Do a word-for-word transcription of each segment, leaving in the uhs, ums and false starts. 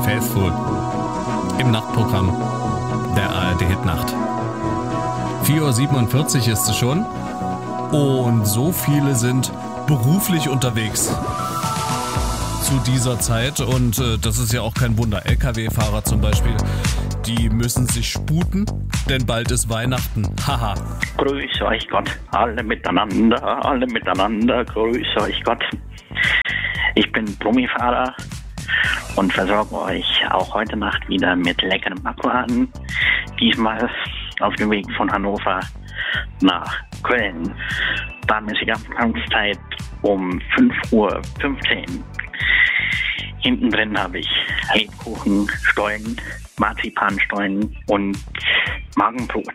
Faithful im Nachtprogramm der A R D Hitnacht. vier Uhr siebenundvierzig ist es schon und so viele sind beruflich unterwegs zu dieser Zeit und äh, das ist ja auch kein Wunder. L K W-Fahrer zum Beispiel, die müssen sich sputen, denn bald ist Weihnachten. Haha. Grüß euch Gott, alle miteinander, alle miteinander, grüß euch Gott. Ich bin Brummifahrer und versorge euch auch heute Nacht wieder mit leckerem Aquan. Diesmal auf dem Weg von Hannover nach Köln. Planmäßige Anfangszeit um fünf Uhr fünfzehn. Hinten drin habe ich Lebkuchen, Stollen, Marzipanstollen und Magenbrot.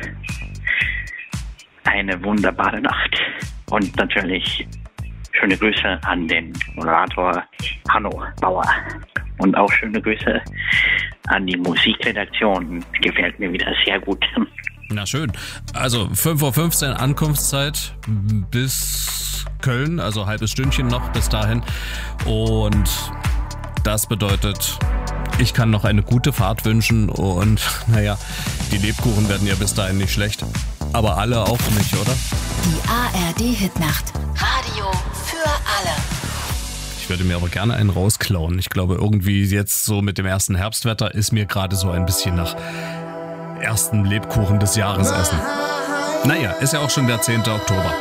Eine wunderbare Nacht und natürlich schöne Grüße an den Moderator Hanno Bauer und auch schöne Grüße an die Musikredaktion. Gefällt mir wieder sehr gut. Na schön. Also fünf Uhr fünfzehn Ankunftszeit bis Köln, also halbes Stündchen noch bis dahin. Und das bedeutet, ich kann noch eine gute Fahrt wünschen und naja, die Lebkuchen werden ja bis dahin nicht schlecht. Aber alle auch nicht, oder? Die A R D Hitnacht. Radio für alle. Ich würde mir aber gerne einen rausklauen. Ich glaube, irgendwie jetzt so mit dem ersten Herbstwetter ist mir gerade so ein bisschen nach ersten Lebkuchen des Jahres essen. Naja, ist ja auch schon der zehnte Oktober.